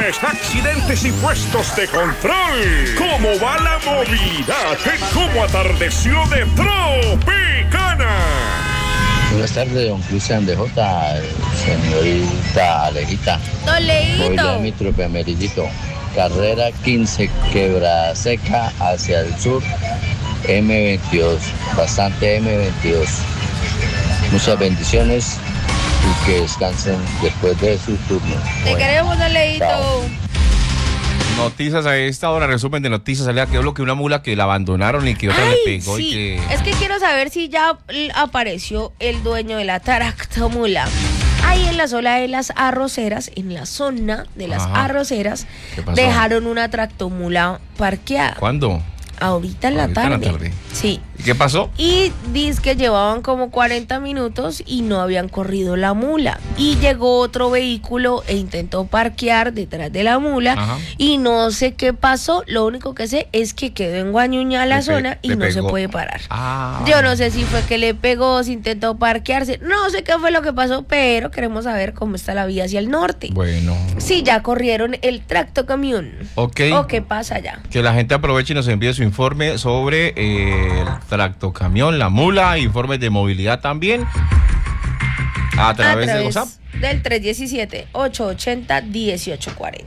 colisiones, accidentes y puestos de control. ¿Cómo va la movilidad? ¿Cómo atardeció de Tropicana? Buenas tardes, don Cristian de J, señorita Alejita. Don Leito. Voy a mi trope amarillito. Carrera 15, Quebra Seca hacia el sur, M22, bastante M22. Muchas bendiciones y que descansen después de su turno. Te queremos, Don Leito. Chao. Noticias a esta hora, resumen de noticias. Salía que hablo que una mula que la abandonaron y que otra le pegó sí. y que... Es que quiero saber si ya apareció el dueño de la tractomula. Ahí en la zona de las arroceras, en la zona de las arroceras, dejaron una tractomula parqueada. ¿Cuándo? Ahorita en la tarde. Sí. ¿Y qué pasó? Y dice que llevaban como 40 minutos y no habían corrido la mula. Y llegó otro vehículo e intentó parquear detrás de la mula. Ajá. Y no sé qué pasó. Lo único que sé es que quedó en Guañuña la zona y no se puede parar. Yo no sé si fue que le pegó, si intentó parquearse. No sé qué fue lo que pasó, pero queremos saber cómo está la vía hacia el norte. Bueno. Si ya corrieron el tractocamión. Ok. ¿O qué pasa allá? Que la gente aproveche y nos envíe su informe sobre el tractocamión, la mula, informes de movilidad también a través de WhatsApp del 317-880-1840.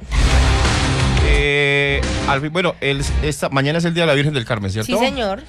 Bueno, mañana es el Día de la Virgen del Carmen, ¿cierto? Sí, señor.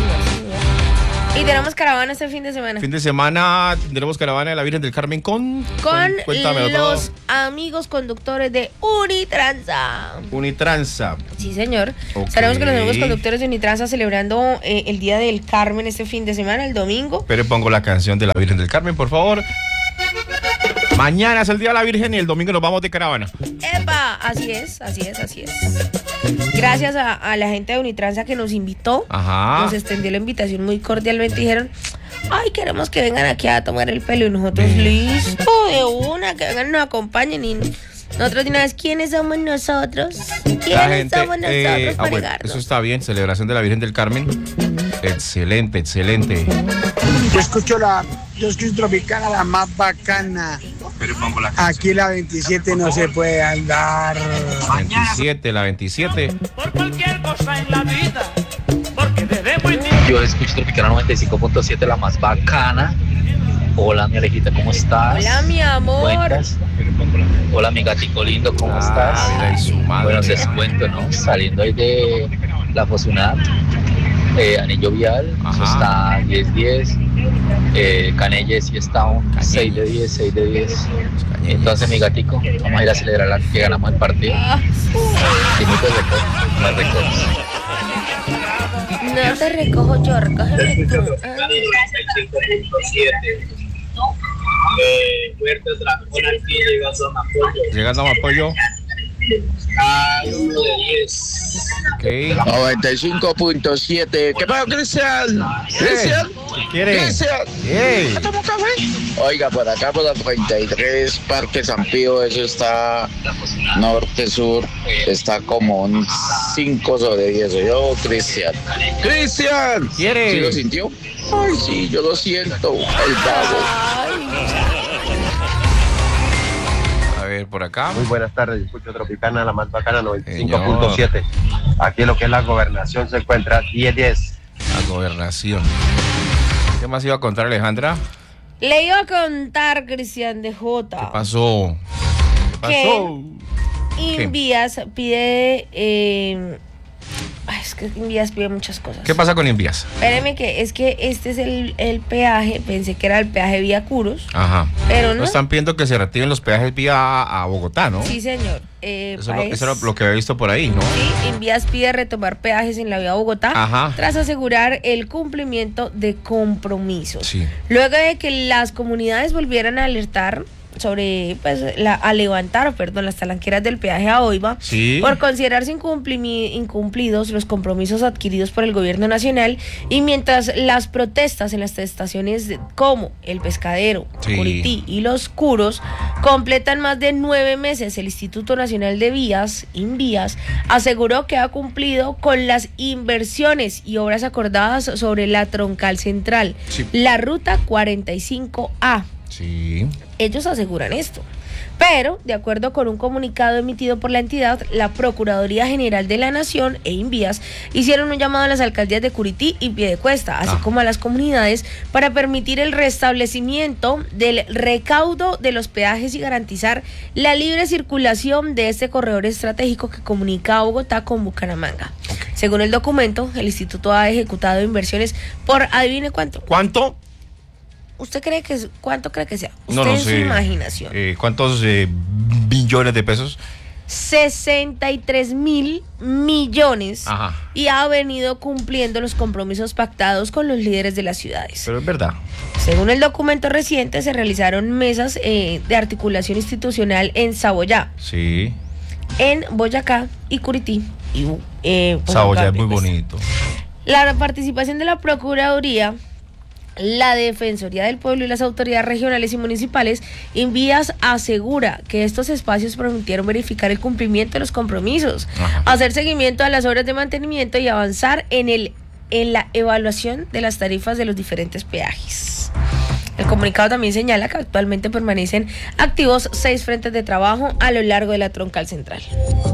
Y tenemos caravana este fin de semana. Fin de semana tendremos caravana de la Virgen del Carmen con los amigos conductores de Unitranza. Unitranza. Sí, señor. Okay. Estaremos con los amigos conductores de Unitranza celebrando el Día del Carmen este fin de semana, el domingo. Pero pongo la canción de la Virgen del Carmen, por favor. Mañana es el Día de la Virgen y el domingo nos vamos de caravana. ¡Epa! Así es. Gracias a la gente de Unitranza que nos invitó. Ajá. Nos extendió la invitación muy cordialmente. Dijeron, ay, queremos que vengan aquí a tomar el pelo. Y nosotros, listo, de una, que vengan y nos acompañen. Y nosotros de una vez, ¿quiénes somos nosotros? ¿Quiénes somos nosotros, Marigardo? Eso está bien, celebración de la Virgen del Carmen. Excelente. Yo escucho Tropicana, la más bacana. Aquí la 27 no se puede andar. 27, la 27. Por cualquier cosa en la vida, porque desde muy Yo escucho Tropicana 95.7, la más bacana. Hola, mi Alejita, ¿cómo estás? Hola, mi amor. ¿Cuentas? Hola, mi gatico lindo, ¿cómo estás? Mira, y su madre. Bueno, les cuento, ¿no? Saliendo ahí de la Fosunat, Anillo Vial, eso está 10-10. Canelles sí está un 6 de 10. Entonces, mi gatico, vamos a ir a celebrar que ganamos el partido. Y me recoges. No te recojo yo, recógeme tú. Llegando a Mapoyo. 1 de 10. Okay. 95.7. ¿Qué pasa, Cristian? ¿Cristian? ¿Quiere? ¿Cristian? Hey. ¿Tomamos café? Oiga, por acá por la 33, Parque San Pío, eso está norte-sur, está como un 5 sobre 10. Yo, Cristian. ¡Cristian! ¿Quiere? ¿Sí lo sintió? Ay, sí, yo lo siento, el vago. A ver, por acá. Muy buenas tardes, escucho Tropicana, la más bacana, 95.7. Aquí lo que es la gobernación se encuentra 10-10. La gobernación. ¿Qué más iba a contar, Alejandra? Le iba a contar, Cristian de J. ¿Qué pasó? Invías pide... es que Invías pide muchas cosas. ¿Qué pasa con Invías? Espéreme que es que este es el peaje, pensé que era el peaje vía Curos. Ajá. Pero no. Están pidiendo que se retiren los peajes vía a Bogotá, ¿no? Sí, señor. Eso era lo que había visto por ahí, ¿no? Sí, Invías pide retomar peajes en la vía Bogotá. Ajá. Tras asegurar el cumplimiento de compromisos. Sí. Luego de que las comunidades volvieran a alertar sobre levantar las talanqueras del peaje a Oiva, sí, por considerarse incumplidos los compromisos adquiridos por el gobierno nacional, y mientras las protestas en las estaciones como El Pescadero, sí, Curití y Los Curos completan más de 9 meses, el Instituto Nacional de Vías, Invías, aseguró que ha cumplido con las inversiones y obras acordadas sobre la troncal central, sí, la ruta 45A. Sí. Ellos aseguran esto. Pero, de acuerdo con un comunicado emitido por la entidad, la Procuraduría General de la Nación e Invías hicieron un llamado a las alcaldías de Curití y Piedecuesta, así como a las comunidades, para permitir el restablecimiento del recaudo de los peajes y garantizar la libre circulación de este corredor estratégico que comunica a Bogotá con Bucaramanga. Según el documento, el instituto ha ejecutado inversiones por, adivine cuánto. ¿Cuánto? ¿Cuánto cree que sea? Usted No en sé. su imaginación. ¿Cuántos billones de pesos? 63.000 millones. Ajá. Y ha venido cumpliendo los compromisos pactados con los líderes de las ciudades. Pero es verdad. Según el documento reciente, se realizaron mesas de articulación institucional en Saboyá, Sí. en Boyacá y Curití. Saboya es muy bonito. La participación de la Procuraduría, la Defensoría del Pueblo y las autoridades regionales y municipales, Invías asegura que estos espacios permitieron verificar el cumplimiento de los compromisos, hacer seguimiento a las obras de mantenimiento y avanzar en la evaluación de las tarifas de los diferentes peajes. El comunicado también señala que actualmente permanecen activos 6 frentes de trabajo a lo largo de la troncal central.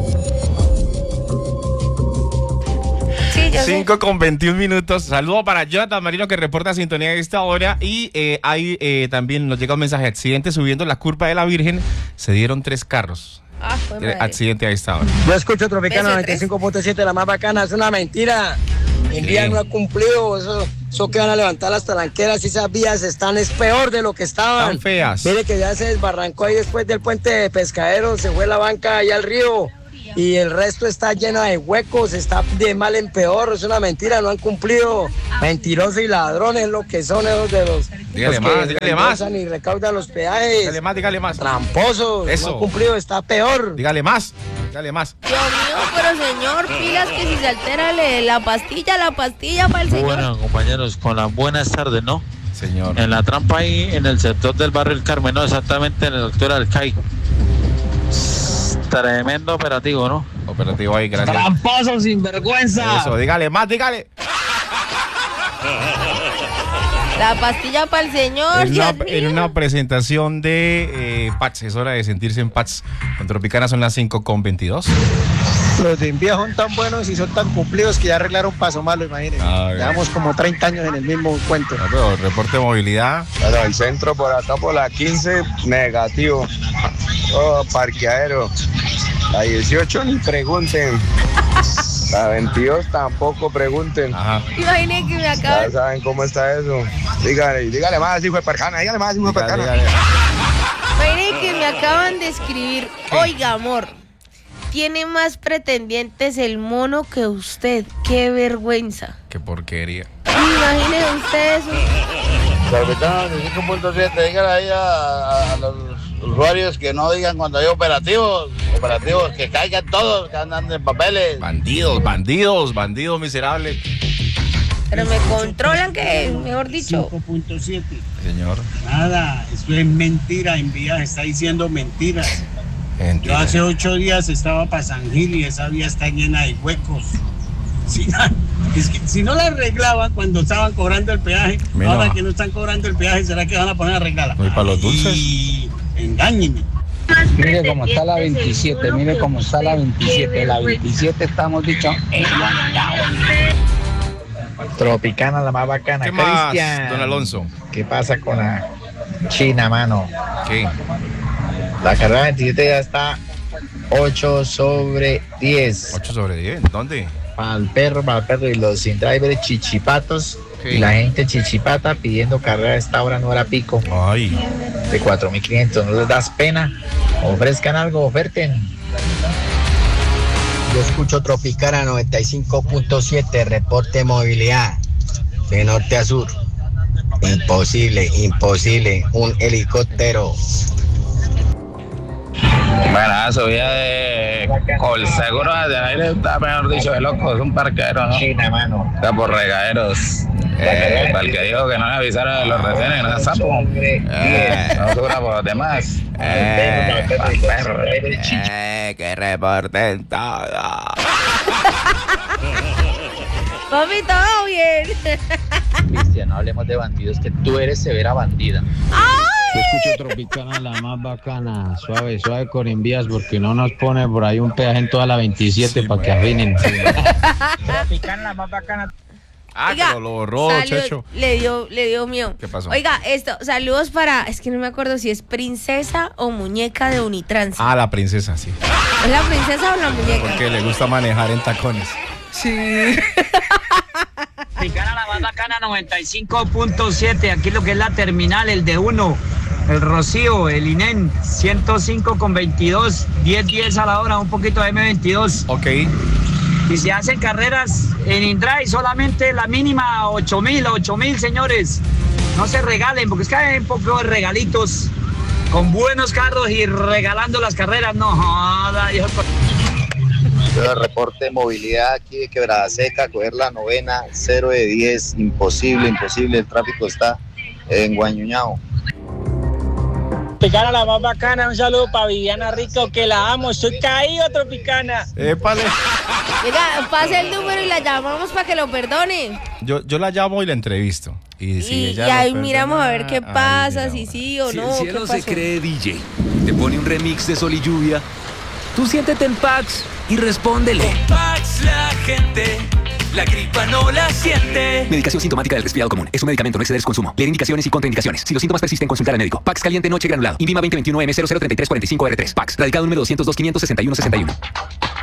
5:21. Saludo para Jonathan Marino, que reporta sintonía de esta hora. Y hay también nos llega un mensaje: accidente subiendo la curva de la Virgen, se dieron 3 carros. Accidente a esta hora. Yo escucho Tropicana 95.7, la más bacana. Es una mentira. Invías no ha cumplido. Eso que van a levantar las talanqueras y esas vías es peor de lo que estaban. Están feas. Mire que ya se desbarrancó ahí después del puente de Pescadero, se fue la banca allá al río. Y el resto está lleno de huecos, está de mal en peor. Es una mentira, no han cumplido. Mentirosos y ladrones lo que son esos de los, dígale los más, dígale más. Y recaudan los peajes. Dígale más. Tramposos, eso. No han cumplido, está peor. Dígale más. Dios mío, pero señor, pilas que si se altera la pastilla para el señor. Bueno, compañeros, con las buenas tardes, ¿no? Señor. En la trampa ahí, en el sector del barrio El Carmen, no, exactamente en la altura del CAI. Tremendo operativo, ¿no? Operativo ahí, gracias. Tramposo, sinvergüenza. Eso, dígale más, dígale. La pastilla para el señor. En una presentación de Pats, es hora de sentirse en Pats. En Tropicana son las 5:22. Los de Invías son tan buenos y son tan cumplidos que ya arreglaron Paso Malo, imagínense. Llevamos como 30 años en el mismo cuento. Pero reporte de movilidad. Bueno, el centro por acá por la 15, negativo. Oh, parqueadero. La 18 ni pregunten. La 22 tampoco pregunten. Imagínense que me acaban. Ya saben cómo está eso. Dígale más, hijo de percana, dígale más, hijo de percana. Imagínense que me acaban de escribir. Oiga, amor, tiene más pretendientes el mono que usted. Qué vergüenza. Qué porquería. Imagínense ustedes. Tropicana 95.7, dígale ahí a los usuarios que no digan cuando hay operativos que caigan todos, que andan en papeles. Bandidos miserables. Pero me controlan, que mejor dicho. 5.7. Señor. Nada, eso es mentira. Invías está diciendo mentiras. Yo hace 8 días estaba para San Gil y esa vía está llena de huecos. Es que si no la arreglaban cuando estaban cobrando el peaje, ahora que no están cobrando el peaje, ¿será que van a poner a arreglarla? ¿Y para los dulces? Y engáñenme. Mire cómo está la 27, mire cómo está la 27. La 27 estamos dicho en Tropicana, la más bacana. ¿Qué más, Cristian, don Alonso? ¿Qué pasa con la China, mano? ¿Qué? La carrera 27 ya está 8/10. 8/10, ¿dónde? Para el perro y los sin drivers chichipatos. Sí. Y la gente chichipata pidiendo carrera a esta hora, no hora pico. Ay. De 4.500. ¿No les das pena? Ofrezcan algo, oferten. Yo escucho Tropicana 95.7, reporte de movilidad de norte a sur. Imposible, un helicóptero. Bueno, subida de Colseguro de aire está, mejor dicho, de loco, es un parqueadero, ¿no? China, mano. Está por regaderos. Para el que dijo que no le avisaron de los retenes, que no es sapo. No sobra por los demás. Perro. Que reporten todo. Papi, todo bien. Cristian, no hablemos de bandidos, que tú eres severa bandida. ¡Ay! Yo escucho Tropicana, la más bacana. Suave, suave con envías, porque no nos pone por ahí un peaje en toda la 27 para que afinen. Tropicana, la más bacana. Oiga, pero lo borró, Checho. Le dio miedo. ¿Qué pasó? Oiga, saludos para, es que no me acuerdo si es princesa o muñeca de Unitrans. La princesa, sí. ¿Es la princesa o la muñeca? Porque le gusta manejar en tacones. Sí. Tropicana, la más bacana, 95.7. Aquí lo que es la terminal, el de 1. El Rocío, el INEN, 105.22. 10 a la hora, un poquito de M22. Ok. Y se hacen carreras en InDrive, solamente la mínima 8.000, señores. No se regalen, porque es que hay un poco de regalitos con buenos carros y regalando las carreras. No joda. Yo el reporte de movilidad aquí de Quebrada Seca, coger la 9ª, 0 de 10, imposible, el tráfico está en Guañuñao. Tropicana, la más bacana, un saludo para Viviana Rico, que la amo, estoy caído, Tropicana. Épale. Mira, pase el número y la llamamos para que lo perdone. Yo la llamo y la entrevisto. Y ahí miramos a ver qué pasa, si sí o no. Si el cielo se cree DJ, te pone un remix de Sol y Lluvia, tú siéntete en Pax y respóndele. Con Pax la gente, la gripa no la siente. Medicación sintomática del resfriado común. Es un medicamento, no exceder su consumo. Leer indicaciones y contraindicaciones. Si los síntomas persisten, consultar al médico. Pax caliente noche granulado. INVIMA 2021 M003345R3. Pax. Radicado número 202 561 61.